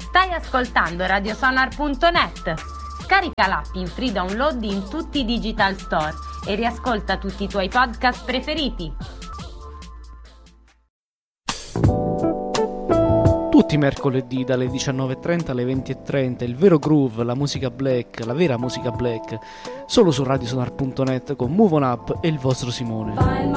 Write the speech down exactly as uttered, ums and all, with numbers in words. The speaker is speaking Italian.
Stai ascoltando radiosonar punto net. Scarica l'app in free download in tutti i digital store e riascolta tutti i tuoi podcast preferiti. Tutti i mercoledì dalle diciannove e trenta alle venti e trenta il vero groove, la musica black, la vera musica black, solo su radiosonar punto net con Move On Up e il vostro Simone.